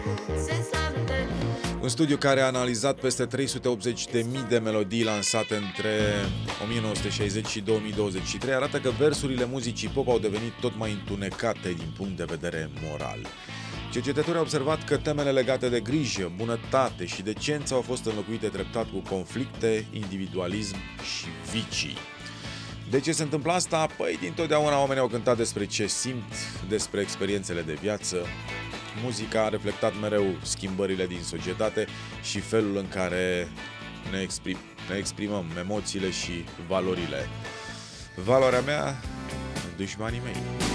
Un studiu care a analizat peste 380.000 de melodii lansate între 1960 și 2023 arată că versurile muzicii pop au devenit tot mai întunecate din punct de vedere moral. Cercetătorii au observat că temele legate de grijă, bunătate și decență au fost înlocuite treptat cu conflicte, individualism și vicii. De ce se întâmplă asta? Păi, dintotdeauna oamenii au cântat despre ce simt, despre experiențele de viață. Muzica a reflectat mereu schimbările din societate și felul în care ne exprimăm emoțiile și valorile. Valoarea mea, dușmanii mei.